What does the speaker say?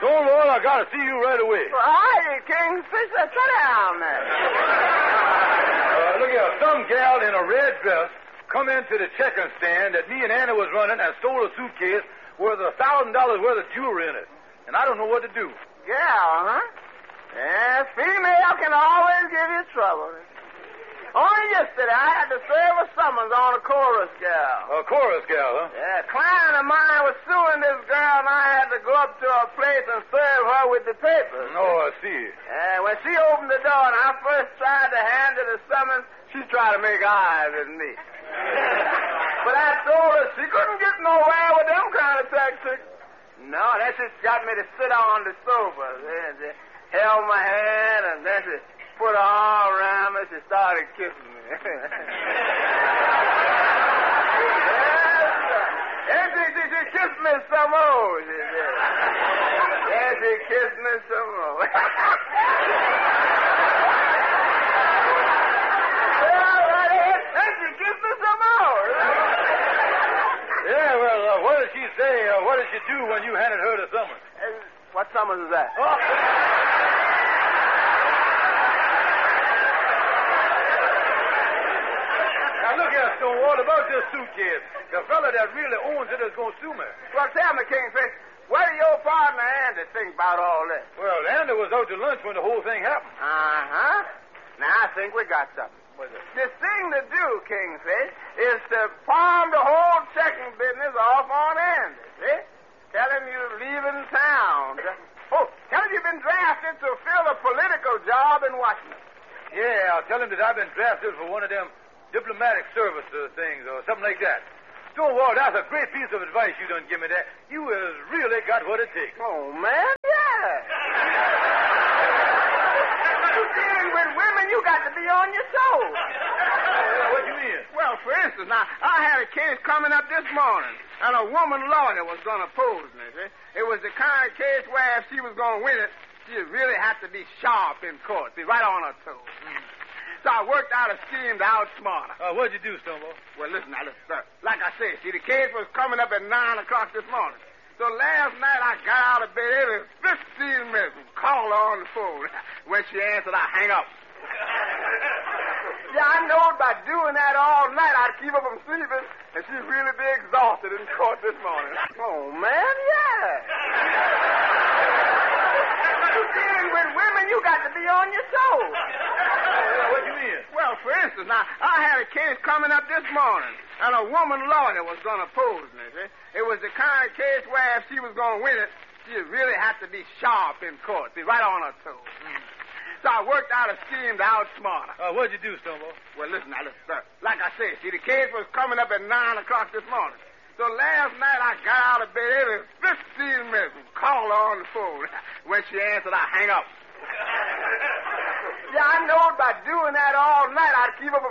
Stonewall, I gotta see you right away. Well, hi, Kingfisher. Sit down there. Look here, some gal in a red dress come into the checking stand that me and Anna was running and stole a suitcase with $1,000 worth of jewelry in it. And I don't know what to do. Gal, huh? Yeah, female can always give you trouble. Only yesterday, I had to serve a summons on a chorus gal. A chorus gal, huh? Yeah, a client of mine was suing this girl, and I had to go up to her place and serve her with the papers. Oh, I see. When she opened the door and I first tried to hand her the summons, she tried to make eyes at me. But I told her she couldn't get nowhere with them kind of tactics. No, that just got me to sit on the sofa. She held my hand, and then she put her arm around me. She started kissing me. Yes, she kissed me some more, she did. Yes, she kissed me some more. She kissed me some more. Yeah, well, what did she say? What did she do when you handed her the summons? What summons is that? Oh. Now, look here, Stonewall, about this suitcase. The fella that really owns it is going to sue me. Well, tell me, Kingfish, what did your partner Andy think about all this? Well, Andy was out to lunch when the whole thing happened. Uh-huh. Now, I think we got something. The thing to do, Kingfish, is to palm the whole checking business off on Andy, see? Tell him you're leaving town. Tell him you've been drafted to fill a political job in Washington. Yeah, I'll tell him that I've been drafted for one of them diplomatic service things or something like that. Stonewall, that's a great piece of advice you done give me there. You has really got what it takes. Oh, man, yeah. You dealing with women, you got to be on your toes. What do you mean? Well, for instance, now, I had a case coming up this morning, and a woman lawyer was going to oppose me, see? It was the kind of case where if she was going to win it, she really had to be sharp in court, be right on her toes. So I worked out a scheme to outsmart her. What'd you do, Stonewall? Well, listen, like I said, see, the case was coming up at 9 o'clock this morning. So last night I got out of bed every 15 minutes and called her on the phone. When she answered, I hang up. Yeah, I know by doing that all night I'd keep her from sleeping, and she'd really be exhausted in court this morning. Oh, man, yeah. You dealing with women, you got to be on your toes. What do you mean? Well, for instance, now, I had a case coming up this morning, and a woman lawyer was going to oppose me, see? It was the kind of case where if she was going to win it, she'd really have to be sharp in court, be right on her toes. So I worked out a scheme to outsmart her. What'd you do, Stonewall? Well, listen, like I said, see, the case was coming up at 9 o'clock this morning. So last night I got out of bed every 15 minutes and called her on the phone. When she answered, I hang up. Yeah, I know by doing that all night I'd keep her from